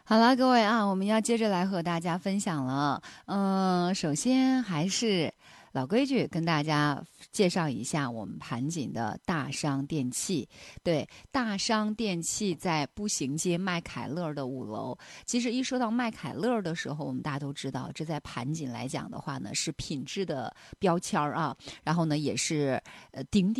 好了，各位啊，我们要接着来和大家分享了。首先还是老规矩，跟大家介绍一下我们盘锦的大商电器。对，大商电器在步行街麦凯乐的5楼。其实一说到麦凯乐的时候，我们大家都知道，这在盘锦来讲的话呢，是品质的标签儿啊。然后呢，也是鼎鼎